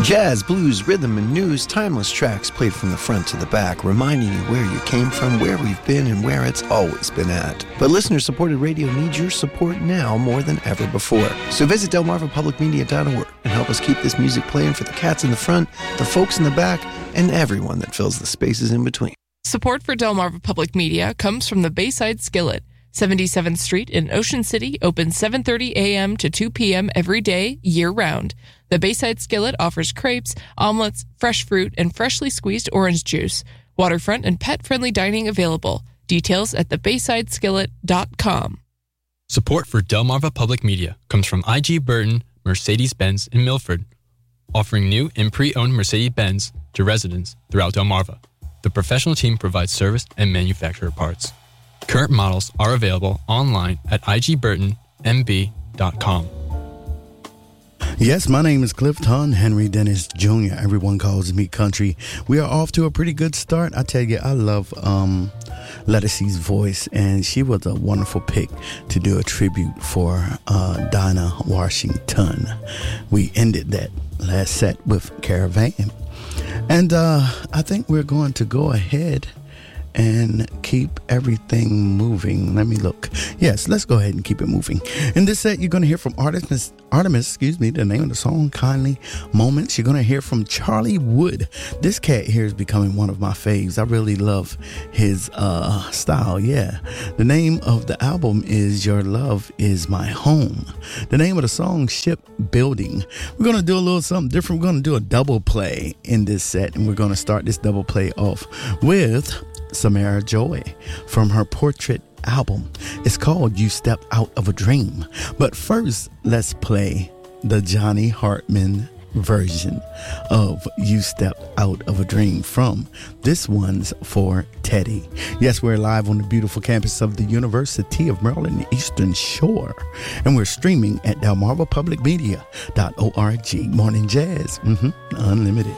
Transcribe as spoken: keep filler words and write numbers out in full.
Jazz, blues, rhythm, and news, timeless tracks played from the front to the back, reminding you where you came from, where we've been, and where it's always been at. But listener-supported radio needs your support now more than ever before. So visit delmarva public media dot org and help us keep this music playing for the cats in the front, the folks in the back, and everyone that fills the spaces in between. Support for Delmarva Public Media comes from the Bayside Skillet. seventy-seventh Street in Ocean City, open seven thirty a.m. to two p.m. every day, year-round. The Bayside Skillet offers crepes, omelets, fresh fruit, and freshly squeezed orange juice. Waterfront and pet-friendly dining available. Details at the bayside skillet dot com. Support for Delmarva Public Media comes from I G Burton, Mercedes-Benz in Milford, offering new and pre-owned Mercedes-Benz to residents throughout Delmarva. The professional team provides service and manufacturer parts. Current models are available online at I G burton m b dot com. Yes, my name is Clifton Henry Dennis Junior Everyone calls me Country. We are off to a pretty good start. I tell you, I love um, Lettucey's voice, and she was a wonderful pick to do a tribute for uh, Dinah Washington. We ended that last set with Caravan. And uh, I think we're going to go ahead and keep everything moving. Let me look. Yes, let's go ahead and keep it moving. In this set, you're going to hear from Artemis, Artemis, excuse me, the name of the song, Kindly Moments. You're going to hear from Charlie Wood. This cat here is becoming one of my faves. I really love his uh, style, yeah. The name of the album is Your Love Is My Home. The name of the song, Shipbuilding. We're going to do a little something different. We're going to do a double play in this set, and we're going to start this double play off with Samara Joy from her Portrait album. It's called You Step Out of a Dream. But first, let's play the Johnny Hartman version of You Step Out of a Dream from This One's for Teddy. Yes, we're live on the beautiful campus of the University of Maryland Eastern Shore, and we're streaming at delmarva public media dot org. Morning Jazz, mm-hmm, unlimited.